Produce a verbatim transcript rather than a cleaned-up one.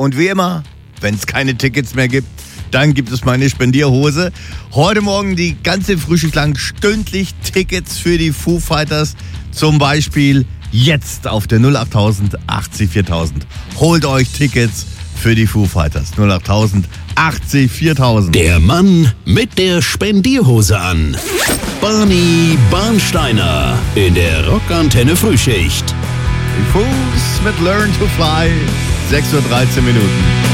Und wie immer, wenn es keine Tickets mehr gibt, dann gibt es meine Spendierhose. Heute Morgen die ganze Frühschicht lang stündlich Tickets für die Foo Fighters. Zum Beispiel jetzt auf der null achttausend achtzig viertausend. Holt euch Tickets für die Foo Fighters. null achttausend achtzig viertausend. Der Mann mit der Spendierhose an. Barney Barnsteiner in der Rockantenne Frühschicht. Die Foos mit Learn to Fly. sechs Uhr dreizehn Minuten.